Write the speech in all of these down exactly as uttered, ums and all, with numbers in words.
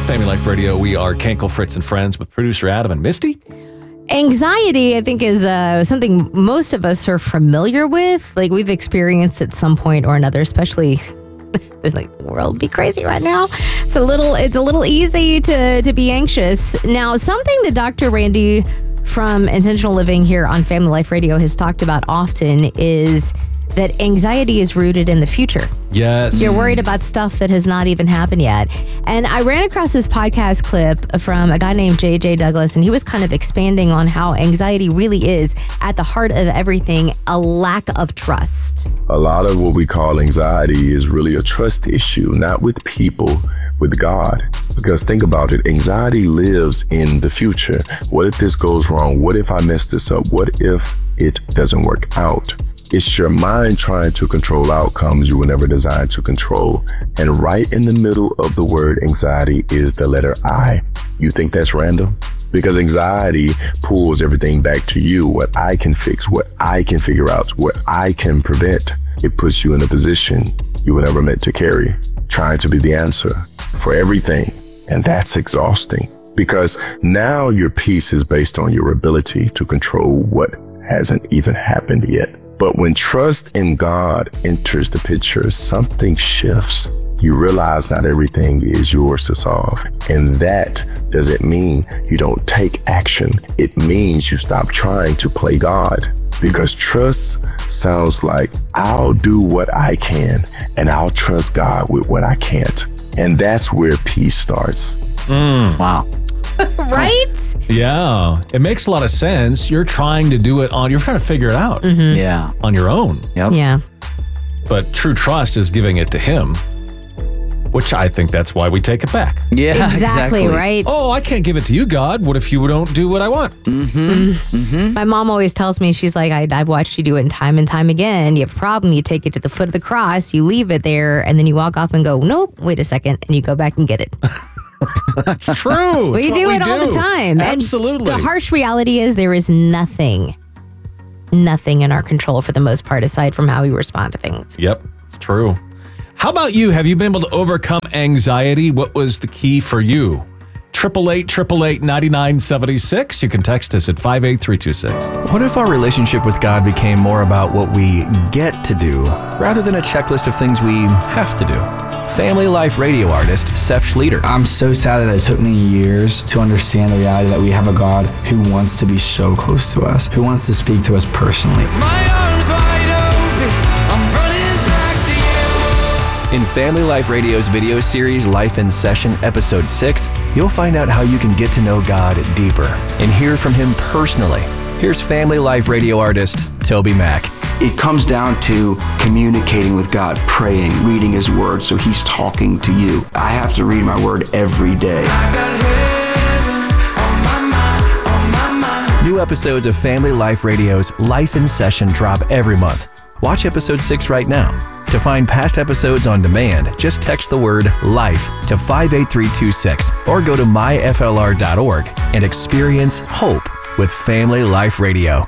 Family Life Radio. We are Kenkel, Fritz, and Friends with producer Adam and Misty. Anxiety, I think, is uh, something most of us are familiar with. Like, we've experienced at some point or another, especially like the world be crazy right now. It's a little, it's a little easy to, to be anxious. Now, something that Doctor Randy from Intentional Living here on Family Life Radio has talked about often is that anxiety is rooted in the future. Yes. You're worried about stuff that has not even happened yet. And I ran across this podcast clip from a guy named J J Douglas, and he was kind of expanding on how anxiety really is at the heart of everything, a lack of trust. A lot of what we call anxiety is really a trust issue, not with people, with God. Because think about it, anxiety lives in the future. What if this goes wrong? What if I mess this up? What if it doesn't work out? It's your mind trying to control outcomes you were never designed to control. And right in the middle of the word anxiety is the letter I. You think that's random? Because anxiety pulls everything back to you, what I can fix, what I can figure out, what I can prevent. It puts you in a position you were never meant to carry, trying to be the answer for everything. And that's exhausting because now your peace is based on your ability to control what hasn't even happened yet. But when trust in God enters the picture, something shifts. You realize not everything is yours to solve. And that doesn't mean you don't take action. It means you stop trying to play God. Because trust sounds like I'll do what I can and I'll trust God with what I can't. And that's where peace starts. Mm. Wow. Right? Yeah. It makes a lot of sense. You're trying to do it on, you're trying to figure it out. Mm-hmm. Yeah. On your own. Yep. Yeah. But true trust is giving it to him, which I think that's why we take it back. Yeah, exactly, exactly. right? Oh, I can't give it to you, God. What if you don't do what I want? Mm-hmm. Mm-hmm. My mom always tells me, she's like, I, I've watched you do it time and time again. You have a problem, you take it to the foot of the cross, you leave it there, and then you walk off and go, nope, wait a second, and you go back and get it. That's true. we It's do what it we all do. the time. Absolutely. And the harsh reality is there is nothing, nothing in our control for the most part, aside from how we respond to things. Yep, it's true. How about you? Have you been able to overcome anxiety? What was the key for you? eight eight eight, eight eight eight, nine nine seven six. You can text us at five eight three two six. What if our relationship with God became more about what we get to do rather than a checklist of things we have to do? Family Life Radio artist Seth Schleter. I'm so sad that it took me years to understand the reality that we have a God who wants to be so close to us, who wants to speak to us personally. My arms wide open, I'm running back to you. In Family Life Radio's video series Life in Session Episode six, you'll find out how you can get to know God deeper and hear from Him personally. Here's Family Life Radio artist Toby Mack. It comes down to communicating with God, praying, reading His Word, so He's talking to you. I have to read my Word every day. New episodes of Family Life Radio's Life in Session drop every month. Watch episode six right now. To find past episodes on demand, just text the word LIFE to five eight three two six or go to my f l r dot org and experience hope with Family Life Radio.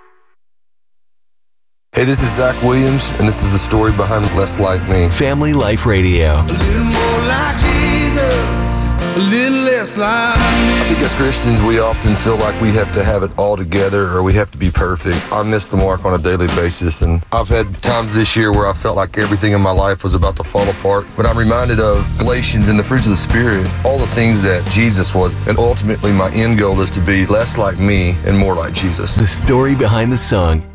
Hey, this is Zach Williams, and this is the story behind Less Like Me. Family Life Radio. A little more like Jesus, a little less like me. I think as Christians, we often feel like we have to have it all together or we have to be perfect. I miss the mark on a daily basis, and I've had times this year where I felt like everything in my life was about to fall apart. But I'm reminded of Galatians and the fruits of the Spirit, all the things that Jesus was, and ultimately my end goal is to be less like me and more like Jesus. The story behind the song.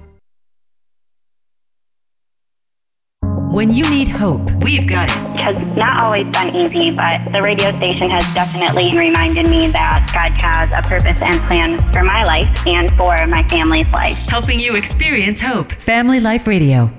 When you need hope, we've got it. It has not always been easy, but the radio station has definitely reminded me that God has a purpose and plan for my life and for my family's life. Helping you experience hope. Family Life Radio.